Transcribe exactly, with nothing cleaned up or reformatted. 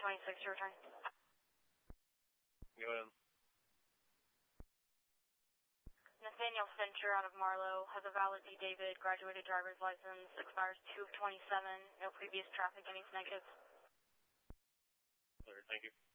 twenty-six to return. Go ahead. Nathaniel Fincher out of Marlow has a valid D. David, graduated driver's license, expires two of twenty-seven, no previous traffic, any negatives. Clear, thank you.